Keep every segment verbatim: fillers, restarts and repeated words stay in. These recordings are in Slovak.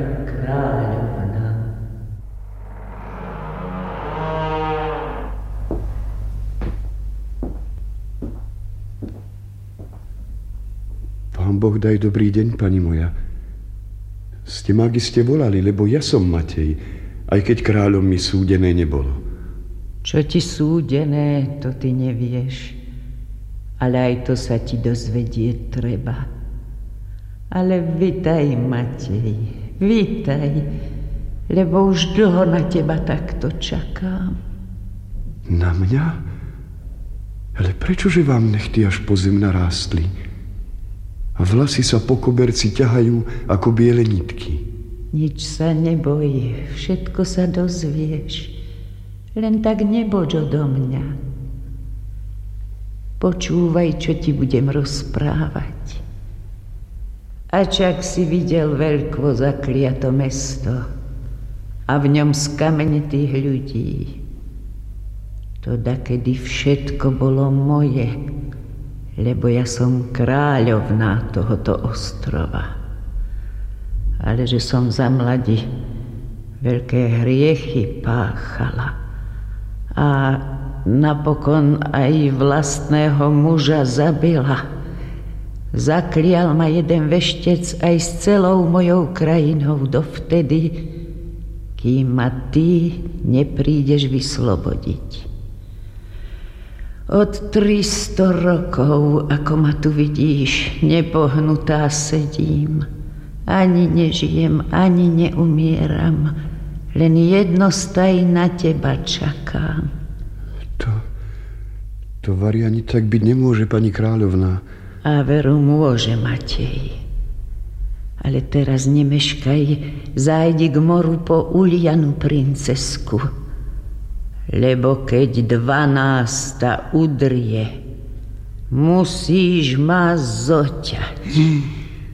Kráľovna. Pán Boh daj dobrý deň, pani moja. Ste ma, ak ste volali, lebo ja som Matej, aj keď kráľom mi súdené nebolo. Čo ti súdené, to ty nevieš. Ale aj to sa ti dozvedieť treba. Ale vitaj, Matej, vitaj, lebo už dlho na teba takto čakám. Na mňa? Ale prečože vám nechty až po zem narástli? A vlasy sa po koberci ťahajú ako biele nitky. Nič sa neboj, všetko sa dozvieš. Len tak neboď odo mňa. Počúvaj, čo ti budem rozprávať. Ačak si videl veľkvo zakliato mesto a v ňom skamenitých ľudí. To dakedy všetko bolo moje, lebo ja som kráľovná tohoto ostrova. Ale že som za mladí veľké hriechy páchala a napokon aj vlastného muža zabila. Zaklial ma jeden veštec aj s celou mojou krajinou dovtedy, kým ma ty neprídeš vyslobodiť. Od tristo rokov, ako ma tu vidíš, nepohnutá sedím. Ani nežijem, ani neumieram. Len jednostaj na teba čakám. To, to vari ani tak byť nemôže, pani kráľovná. A veru môže, Matej. Ale teraz nemeškaj, zájdi k moru po Ulianu princesku. Lebo keď dvanásta udrie, musíš ma zoťať. Hmm.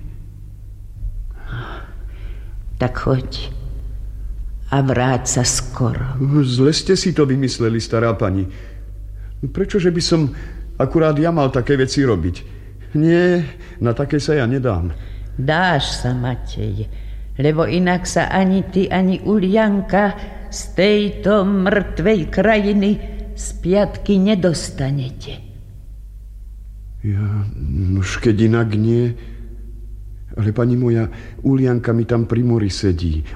Tak choď a vráť sa skoro. Zle ste si to vymysleli, stará pani. Prečože by som akurát ja mal také veci robiť? Nie, na také sa ja nedám. Dáš sa, Matej, lebo inak sa ani ty, ani Ulianka z tejto mŕtvej krajiny z piatky nedostanete. Ja, už keď inak nie. Ale pani moja, Ulianka mi tam pri mori sedí